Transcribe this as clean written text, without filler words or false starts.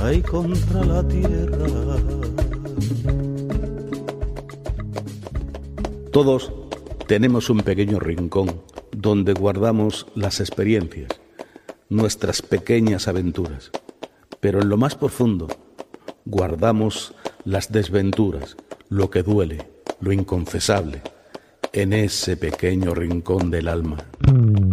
cae contra la tierra. Todos tenemos un pequeño rincón donde guardamos las experiencias, nuestras pequeñas aventuras, pero en lo más profundo guardamos las desventuras, lo que duele, lo inconfesable, en ese pequeño rincón del alma.